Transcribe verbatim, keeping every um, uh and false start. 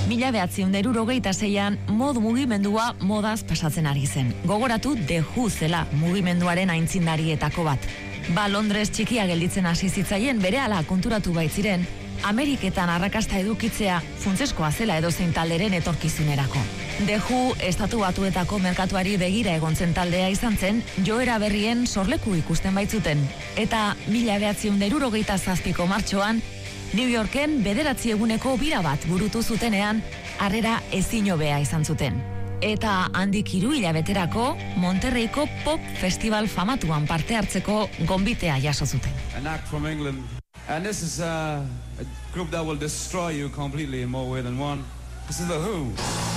Mila behatziehun eta hirurogeita seian mod mugimendua modaz pasatzen ari zen. Gogoratu The Who zela mugimenduaren aintzindarietako bat. Ba Londres txikia gelditzen hasi zitzaien berehala konturatu baitziren, Ameriketan arrakasta edukitzea funtseskoa zela edozein talderen etorkizunerako. The Who estatu batuetako merkatuari begira egontzen taldea izan zen, joera berrien sorleku ikusten baitzuten. Eta mila behatziehun eta hirurogeita zazpiko martxoan, New Yorken bederatzi eguneko bira bat burutu zutenean, harrera ezin hobea izan zuten. Eta handik hiru hilabeterako Monterreyko Pop Festival famatuan parte hartzeko gonbitea jaso zuten. An act from England. And this is uh, a group that will destroy you completely in more way than one. This is The Who.